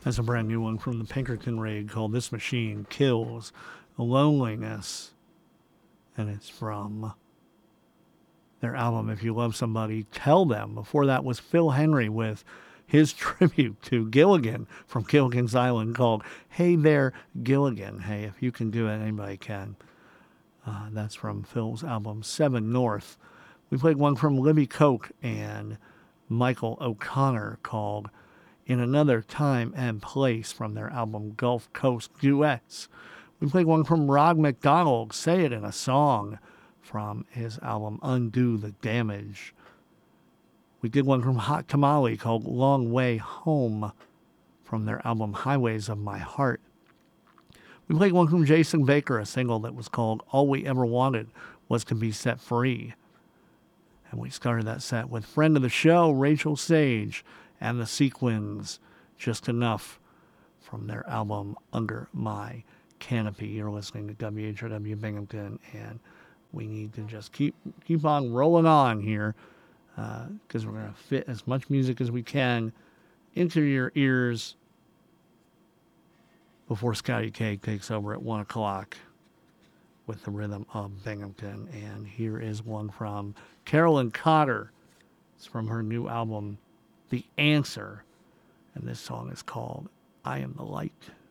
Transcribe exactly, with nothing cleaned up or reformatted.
That's a brand new one from the Pinkerton Raid called This Machine Kills Loneliness. And it's from their album, If You Love Somebody, Tell Them. Before that was Phil Henry with his tribute to Gilligan from Gilligan's Island called Hey There, Gilligan. Hey, if you can do it, anybody can. Uh, that's from Phil's album Seven North. We played one from Libby Coke and Michael O'Connor called In Another Time and Place from their album Gulf Coast Duets. We played one from Rod McDonald, Say It in a Song, from his album Undo the Damage. We did one from Hot Tamale called Long Way Home from their album Highways of My Heart. We played one from Jason Baker, a single that was called All We Ever Wanted Was to Be Set Free. And we started that set with friend of the show, Rachel Sage, and the Sequins, Just Enough, from their album Under My Canopy. You're listening to W H R W Binghamton, and we need to just keep keep on rolling on here, because uh, we're going to fit as much music as we can into your ears before Scotty K takes over at one o'clock with the rhythm of Binghamton. And here is one from Carolyn Cotter. It's from her new album, The Answer. And this song is called I Am the Light.